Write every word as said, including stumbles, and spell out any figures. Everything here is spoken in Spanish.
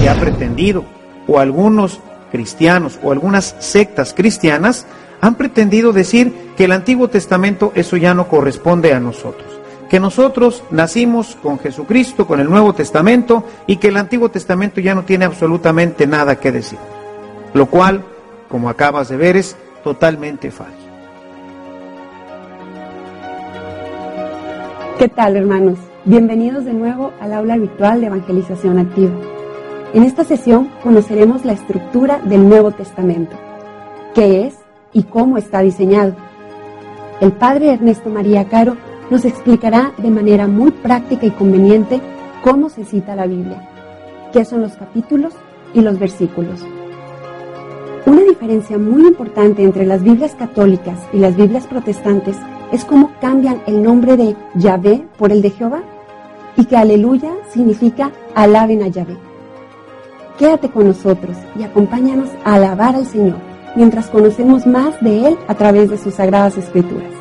se ha pretendido, o algunos cristianos o algunas sectas cristianas han pretendido decir que el Antiguo Testamento eso ya no corresponde a nosotros, que nosotros nacimos con Jesucristo, con el Nuevo Testamento, y que el Antiguo Testamento ya no tiene absolutamente nada que decir, lo cual, como acabas de ver, es totalmente falso. ¿Qué tal, hermanos? Bienvenidos de nuevo al aula virtual de Evangelización Activa. En esta sesión conoceremos la estructura del Nuevo Testamento, qué es y cómo está diseñado. El padre Ernesto María Caro nos explicará de manera muy práctica y conveniente cómo se cita la Biblia, qué son los capítulos y los versículos. Una diferencia muy importante entre las Biblias católicas y las Biblias protestantes es cómo cambian el nombre de Yahvé por el de Jehová, y que aleluya significa alaben a Yahvé. Quédate con nosotros y acompáñanos a alabar al Señor, mientras conocemos más de Él a través de sus sagradas escrituras.